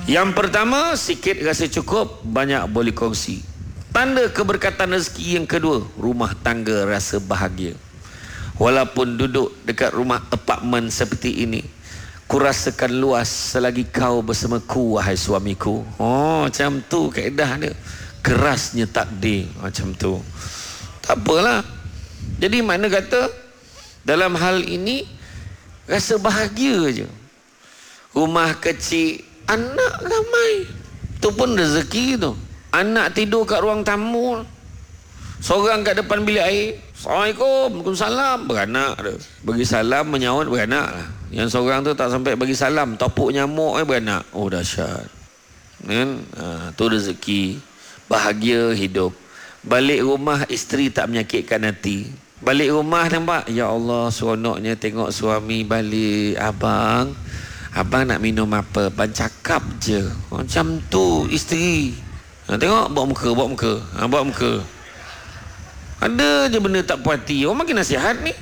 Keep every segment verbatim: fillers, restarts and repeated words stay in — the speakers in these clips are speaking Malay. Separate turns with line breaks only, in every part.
Yang pertama, sikit rasa cukup, banyak boleh kongsi. Tanda keberkatan rezeki yang kedua, rumah tangga rasa bahagia. Walaupun duduk dekat rumah apartmen seperti ini, ku rasakan luas selagi kau bersamaku, wahai suamiku. Oh, macam tu kaedah dia. Kerasnya takdir, macam tu. Tak apalah. Jadi makna kata, dalam hal ini rasa bahagia je. Rumah kecil, anak ramai, tu pun rezeki tu. Anak tidur kat ruang tamu, seorang kat depan bilik air, Assalamualaikum, Waalaikumsalam, beranak dia. Bagi salam, menyahut, beranak lah. Yang seorang tu tak sampai bagi salam, topuk nyamuk eh, beranak. Oh, dahsyat kan? Ha, tu rezeki. Bahagia hidup. Balik rumah, isteri tak menyakitkan hati. Balik rumah nampak, ya Allah, seronoknya tengok suami balik. Abang, abang nak minum apa? Abang cakap je. Macam tu isteri. Ha, tengok, bawa muka, bawa muka. Ha, bawa muka. Ada je benda tak puas hati. Orang makin nasihat ni.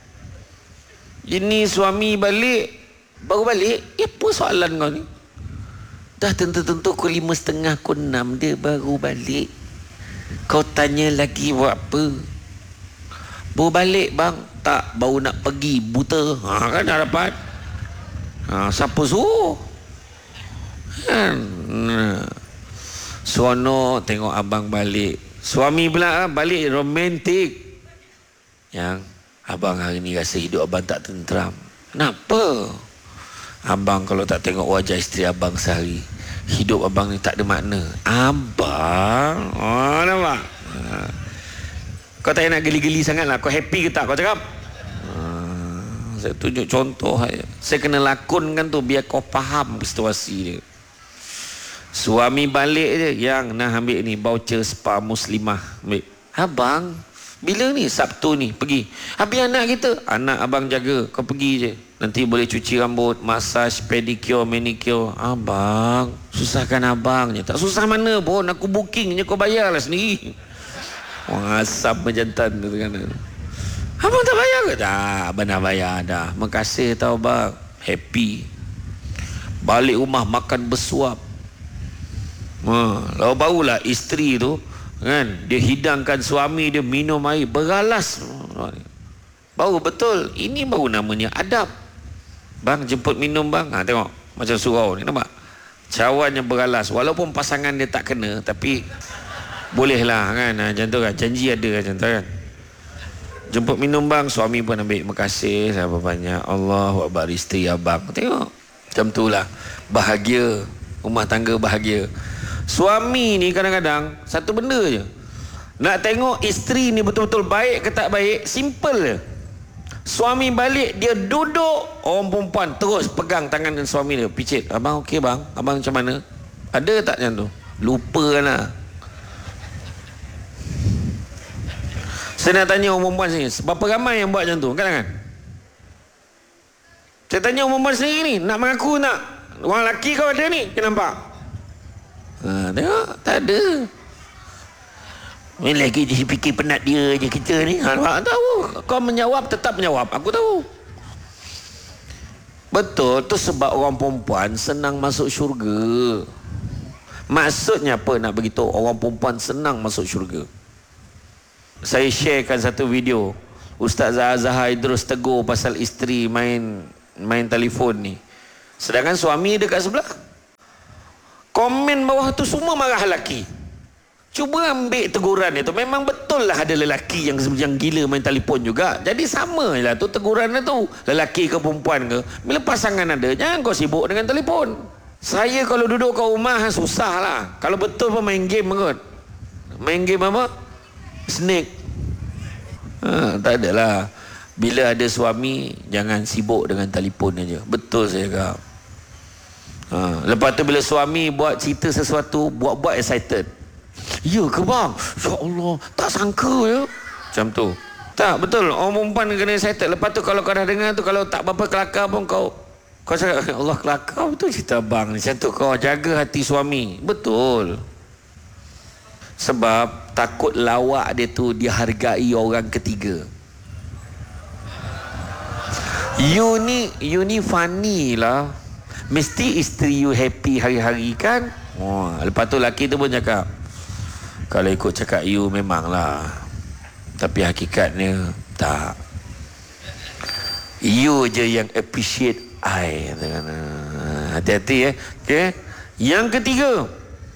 Ini suami balik, baru balik. Ya, apa soalan kau ni? Dah tentu-tentu pukul lima setengah, pukul enam dia baru balik. Kau tanya lagi buat apa? Baru balik bang. Tak, baru nak pergi buta. Ha, kan dah dapat. Ha, siapa suruh? Kan? Nah. Seronok tengok abang balik. Suami pula balik romantik. Yang abang hari ni rasa hidup abang tak tenteram. Kenapa? Abang kalau tak tengok wajah isteri abang sehari, hidup abang ni tak ada makna. Abang? Oh, nampak? Ha. Kau tak nak geli-geli sangat lah. Kau happy ke tak? Kau cakap? Ha. Saya tunjuk contoh aja. Saya kena lakonkan tu biar kau faham situasi dia. Suami balik je, yang nak ambil ni voucher spa Muslimah. Ambil. Abang, bila ni? Sabtu ni pergi. Habis anak kita, anak abang jaga. Kau pergi je. Nanti boleh cuci rambut, massage, pedicure, manicure. Abang, susahkan abang je. Tak susah mana pun, aku booking je, kau bayar lah sendiri. Wah, asam menjantan tu kan. Abang tak bayar ke? Tak, abang dah bayar dah. Makasih tau bang. Happy. Balik rumah makan bersuap. Ha, lalu barulah isteri tu kan, dia hidangkan suami dia minum air beralas. Baru betul, ini baru namanya adab. Bang, jemput minum bang. Ha, tengok macam surau ni, nampak cawannya beralas. Walaupun pasangan dia tak kena, tapi bolehlah kan. Ha, macam tu kan, janji ada macam tu kan. Jemput minum bang, suami pun ambil. Makasih lah banyak. Allahu Akbar, isteri abang. Tengok macam tu lah. Bahagia, rumah tangga bahagia. Suami ni kadang-kadang satu benda je, nak tengok isteri ni betul-betul baik ke tak baik, simple je. Suami balik, dia duduk, orang perempuan terus pegang tangan dengan suami dia, picit. Abang okey bang? Abang macam mana? Ada tak macam tu? Lupa lah. Saya nak tanya orang perempuan sini, berapa ramai yang buat macam tu? Kan-kan? Saya tanya orang perempuan sendiri ni, nak mengaku nak? Orang lelaki kau ada ni, kena nampak? Ha, tengok, tak ada. Ni lagi dia fikir penat dia je kita ni. Ha, tahu. Kau menjawab, tetap menjawab. Aku tahu. Betul, tu sebab orang perempuan senang masuk syurga. Maksudnya apa nak beritahu orang perempuan senang masuk syurga? Saya sharekan satu video. Ustaz Zahar Idrus tegur pasal isteri main main telefon ni. Sedangkan suami dekat sebelah. Komen bawah tu semua marah lelaki. Cuba ambil teguran itu. Memang betul lah ada lelaki yang yang gila main telefon juga. Jadi sama lah tu teguran tu. Lelaki ke perempuan ke. Bila pasangan ada, jangan kau sibuk dengan telefon. Saya kalau duduk kat rumah susah lah. Kalau betul pun main game kot. Main game apa? Snake. Ha, tak adalah. Bila ada suami, jangan sibuk dengan telefon aja. Betul saya kata. Ha, lepas tu bila suami buat cerita sesuatu, buat-buat excited. Ya ke bang? Ya Allah, tak sangka ya. Macam tu. Tak, betul. Orang perempuan kena excited. Lepas tu kalau kau dah dengar tu, kalau tak apa-apa kelakar pun kau kau cakap, Allah kelakar betul cerita bang ni. Macam tu kau jaga hati suami. Betul. Sebab takut lawak dia tu dihargai orang ketiga. You ni, you ni funny lah. Mesti isteri you happy hari-hari kan. Oh, lepas tu laki tu pun cakap, kalau ikut cakap you memanglah, tapi hakikatnya tak. You je yang appreciate I. Hati-hati eh. Okay. Yang ketiga,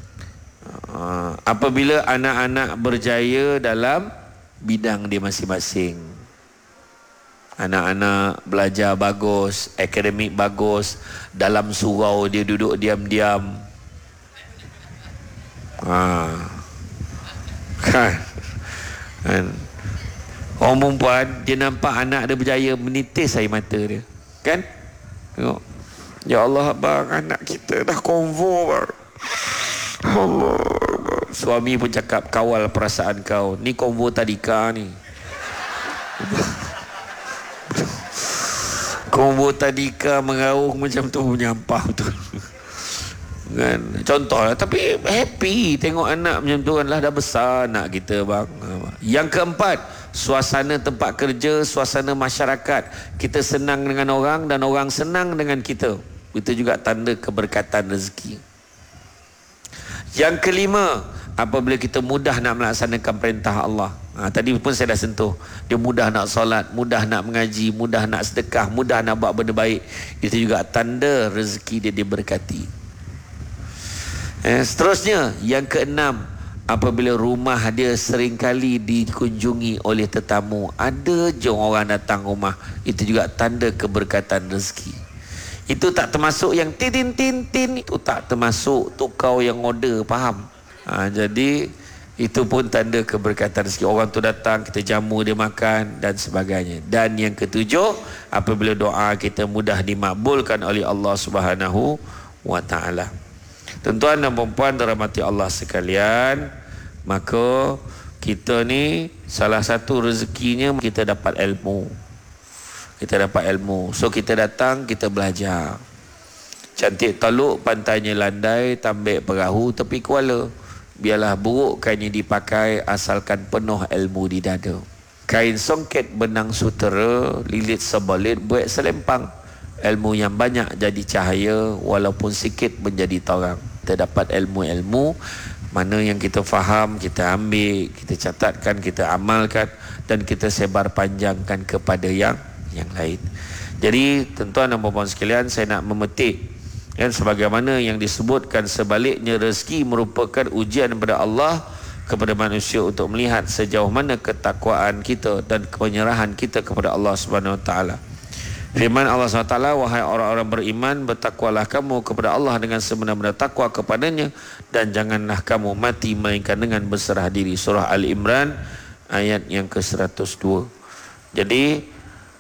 apabila anak-anak berjaya dalam bidang dia masing-masing. Anak-anak belajar bagus, akademik bagus, dalam surau dia duduk diam-diam. Ha. Kan? Kan? Orang perempuan, dia nampak anak dia berjaya, menitis air mata dia. Kan? Tengok. Ya Allah, abang, anak kita dah konvo, bang. Allah. Suami pun cakap, kawal perasaan kau. Ni konvo tadika ni. Konvo tadika mengaruh macam tu, menyampah tu. Kan? Contoh lah. Tapi happy tengok anak macam tu kan, lah dah besar anak kita, bang. Yang keempat, suasana tempat kerja, suasana masyarakat. Kita senang dengan orang dan orang senang dengan kita. Itu juga tanda keberkatan rezeki. Yang kelima, apabila kita mudah nak melaksanakan perintah Allah. Ha, tadi pun saya dah sentuh. Dia mudah nak solat, mudah nak mengaji, mudah nak sedekah, mudah nak buat benda baik. Itu juga tanda rezeki dia diberkati. Eh, seterusnya, yang keenam, apabila rumah dia seringkali dikunjungi oleh tetamu. Ada je orang datang rumah. Itu juga tanda keberkatan rezeki. Itu tak termasuk yang tin tin tin. Itu tak termasuk tu kau yang order, faham? Ha, jadi itu pun tanda keberkatan rezeki. Orang tu datang, kita jamu dia makan dan sebagainya. Dan yang ketujuh, apabila doa kita mudah dimakbulkan oleh Allah Subhanahu wa taala. Tuan-tuan dan puan-puan dirahmati Allah sekalian, maka kita ni salah satu rezekinya kita dapat ilmu. Kita dapat ilmu. So kita datang, kita belajar. Cantik Taluk, pantainya landai, tambik perahu tepi kuala. Biarlah burukkannya dipakai asalkan penuh ilmu di dada. Kain songket benang sutera, lilit sebalit buat selempang. Ilmu yang banyak jadi cahaya, walaupun sikit menjadi terang. Kita dapat ilmu-ilmu, mana yang kita faham, kita ambil, kita catatkan, kita amalkan, dan kita sebar panjangkan kepada yang yang lain. Jadi tuan-tuan dan puan-puan sekalian, saya nak memetik dan sebagaimana yang disebutkan, sebaliknya rezeki merupakan ujian daripada Allah kepada manusia untuk melihat sejauh mana ketakwaan kita dan penyerahan kita kepada Allah Subhanahu Wa Taala. Firman Allah Subhanahu Wa Taala, wahai orang-orang beriman, bertakwalah kamu kepada Allah dengan sebenar-benar takwa kepadanya, dan janganlah kamu mati melainkan dengan berserah diri. Surah Al-Imran ayat yang ke seratus dua. Jadi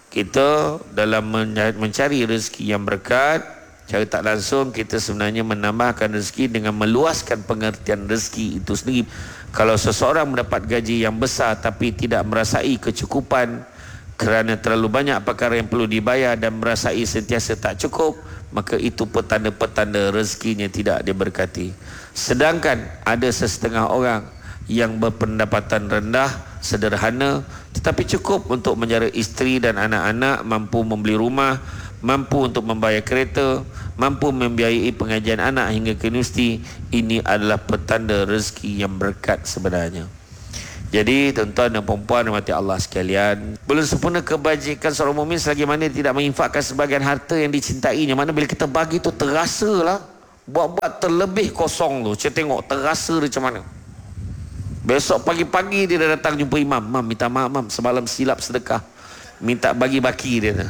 kita dalam mencari rezeki yang berkat, cara tak langsung kita sebenarnya menambahkan rezeki dengan meluaskan pengertian rezeki itu sendiri. Kalau seseorang mendapat gaji yang besar tapi tidak merasai kecukupan kerana terlalu banyak perkara yang perlu dibayar dan merasai sentiasa tak cukup, maka itu petanda-petanda rezekinya tidak diberkati. Sedangkan ada sesetengah orang yang berpendapatan rendah, sederhana, tetapi cukup untuk menjara isteri dan anak-anak, mampu membeli rumah, mampu untuk membayar kereta, mampu membiayai pengajian anak hingga ke universiti. Ini adalah petanda rezeki yang berkat sebenarnya. Jadi tuan-tuan dan puan-puan rahmati Allah sekalian, belum sempurna kebajikan seorang mukmin selagi mana tidak menginfakkan sebagian harta yang dicintainya. Mana bila kita bagi tu terasa lah, buat-buat terlebih kosong tu, saya tengok terasa dia macam mana. Besok pagi-pagi dia dah datang jumpa imam, mam minta maaf mam, semalam silap sedekah, minta bagi baki dia.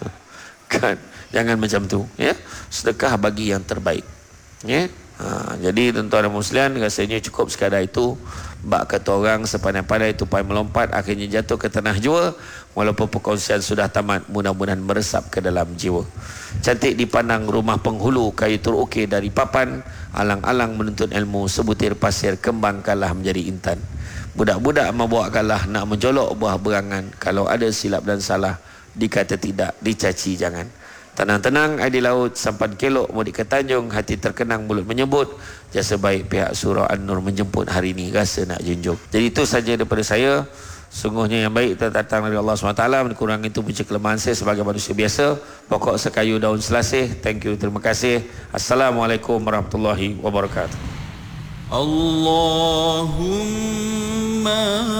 Kan, jangan macam tu ya. Sedekah bagi yang terbaik ya. Ha, jadi tuan-tuan dan muslimin, rasanya cukup sekadar itu. Bak kata orang, sepandai-pandai tupai melompat akhirnya jatuh ke tanah jua. Walaupun perkongsian sudah tamat, mudah-mudahan meresap ke dalam jiwa. Cantik dipandang rumah penghulu, kayu terukir dari papan, alang-alang menuntut ilmu, sebutir pasir kembangkanlah menjadi intan. Budak-budak membawakanlah nak menjolok buah berangan. Kalau ada silap dan salah, dikata tidak, dicaci jangan. Tenang-tenang air di laut, sampan kelok mudik ke Tanjung, hati terkenang mulut menyebut, jasa baik pihak surah An-Nur menjemput hari ini, rasa nak junjung. Jadi itu saja daripada saya. Sungguhnya yang baik itu datang dari Allah subhanahu wa taala, kurang itu punya kelemahan saya sebagai manusia biasa. Pokok sekayu daun selasih. Thank you, terima kasih. Assalamualaikum warahmatullahi wabarakatuh.
Allahumma